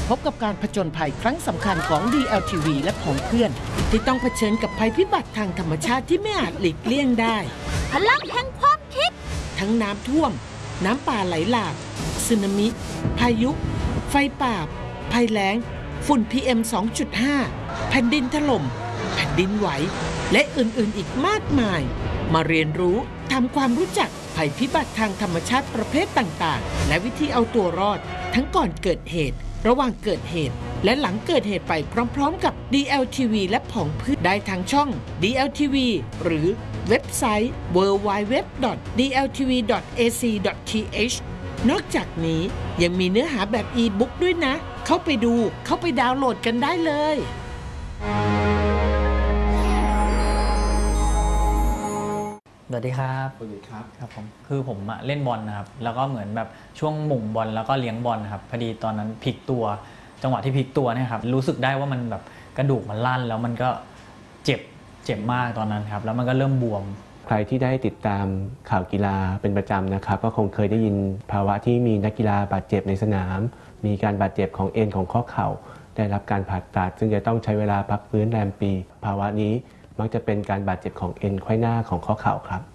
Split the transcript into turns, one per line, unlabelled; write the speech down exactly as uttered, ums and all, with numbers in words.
พบกับการผจญภัยครั้งสำคัญของ ดี แอล ที วี และของเพื่อนที่ต้องเผชิญกับภัยพิบัติทางธรรมชาติที่ไม่อาจหลีกเลี่ยงได้
พลังแห่งความคิด
ทั้งน้ำท่วมน้ำป่าไหลหลากสึนามิพายุไฟป่าภัยแล้งฝุ่น พี เอ็ม สองจุดห้า แผ่นดินถล่มแผ่นดินไหวและอื่นๆอีกมากมายมาเรียนรู้ทำความรู้จักภัยพิบัติทางธรรมชาติประเภทต่างๆและวิธีเอาตัวรอดทั้งก่อนเกิดเหตุระหว่างเกิดเหตุและหลังเกิดเหตุไปพร้อมๆกับ ดี แอล ที วี และผองพืชได้ทางช่อง ดี แอล ที วี หรือเว็บไซต์ ดับเบิลยู ดับเบิลยู ดับเบิลยู ดอท ดี แอล ที วี ดอท เอ ซี ดอท ที เอช นอกจากนี้ยังมีเนื้อหาแบบอีบุ๊กด้วยนะเข้าไปดูเข้าไปดาวน์โหลดกันได้เลย
สวัสดีครับ
สวัสดีครับ
ครับผมคือผมเล่นบอลนะครับแล้วก็เหมือนแบบช่วงหม่งบอลแล้วก็เลี้ยงบอลครับพอดีตอนนั้นพลิกตัวจังหวะที่พลิกตัวเนี่ยครับรู้สึกได้ว่ามันแบบกระดูกมันลั่นแล้วมันก็เจ็บเจ็บมากตอนนั้นครับแล้วมันก็เริ่มบวม
ใครที่ได้ติดตามข่าวกีฬาเป็นประจำนะครับก็คงเคยได้ยินภาวะที่มีนักกีฬาบาดเจ็บในสนามมีการบาดเจ็บของเอ็นของข้อเข่าได้รับการผ่าตัดซึ่งจะต้องใช้เวลาพักฟื้นแรมปีภาวะนี้มักจะเป็นการบาดเจ็บของเอ็นไขว้หน้าของข้อเข่าครับ